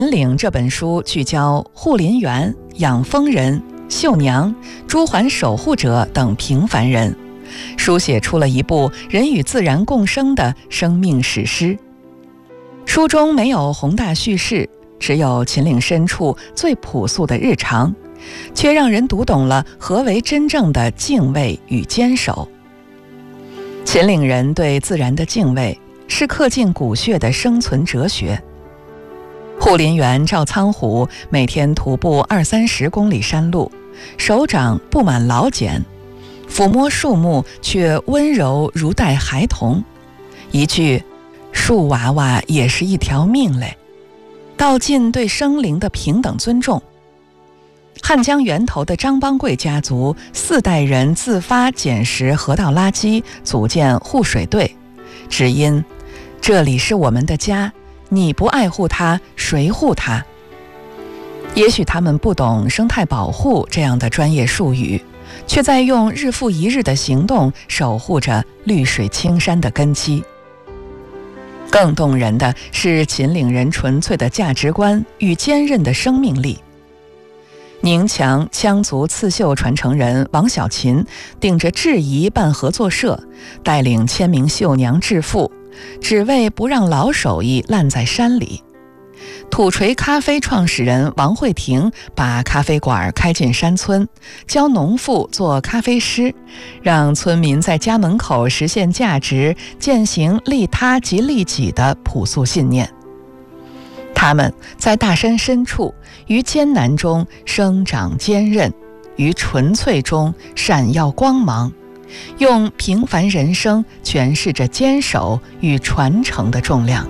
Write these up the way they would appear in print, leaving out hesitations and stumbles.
岭》这本书聚焦护林员、养蜂人、绣娘、朱鹮守护者等平凡人，书写出了一部人与自然共生的生命史诗。书中没有宏大叙事，只有秦岭深处最朴素的日常，却让人读懂了何为真正的敬畏与坚守。秦岭人对自然的敬畏，是刻进骨血的生存哲学。护林员赵苍虎每天徒步20-30公里山路，手掌布满老茧，抚摸树木却温柔如待孩童。一句“树娃娃也是一条命嘞”，道尽对生灵的平等尊重。汉江源头的张邦贵家族4代人自发捡拾河道垃圾，组建护水队，只因这里是我们的家，你不爱护它，谁护它？也许他们不懂生态保护这样的专业术语，却在用日复一日的行动守护着绿水青山的根基。更动人的是秦岭人纯粹的价值观与坚韧的生命力。宁强羌族刺绣传承人王小琴顶着质疑办合作社，带领1000名绣娘致富，只为不让老手艺烂在山里。土锤咖啡创始人王慧婷把咖啡馆开进山村，教农妇做咖啡师，让村民在家门口实现价值，践行利他及利己的朴素信念。他们在大山深处，于艰难中生长坚韧，于纯粹中闪耀光芒，用平凡人生诠释着坚守与传承的重量。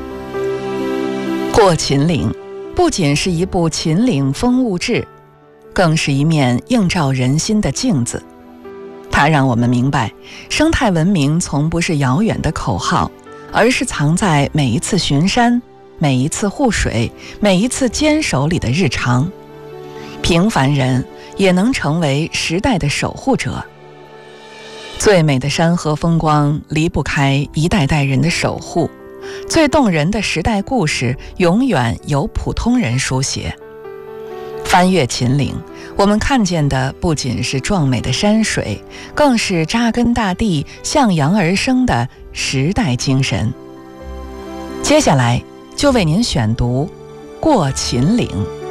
过秦岭不仅是一部秦岭风物志，更是一面映照人心的镜子。它让我们明白，生态文明从不是遥远的口号，而是藏在每一次巡山、每一次护水、每一次坚守里的日常。平凡人也能成为时代的守护者。最美的山河风光离不开一代代人的守护，最动人的时代故事永远由普通人书写。翻越秦岭，我们看见的不仅是壮美的山水，更是扎根大地、向阳而生的时代精神。接下来就为您选读《过秦岭》。